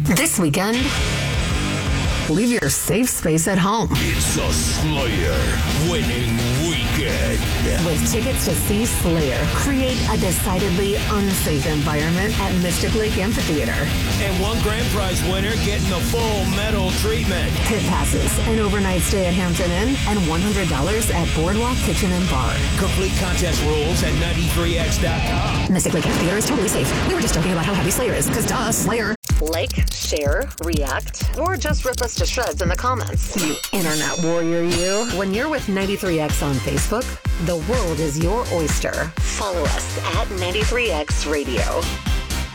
This weekend, leave your safe space at home. It's a Slayer winning weekend. With tickets to see Slayer, create a decidedly unsafe environment at Mystic Lake Amphitheater. And one grand prize winner getting the full medal treatment. Pit passes, an overnight stay at Hampton Inn, and $100 at Boardwalk Kitchen and Bar. Complete contest rules at 93x.com. Mystic Lake Amphitheater is totally safe. We were just joking about how heavy Slayer is, because duh, Slayer. Like, share, react, or just rip us to shreds in the comments. You internet warrior, you. When you're with 93X on Facebook, the world is your oyster. Follow us at 93X Radio.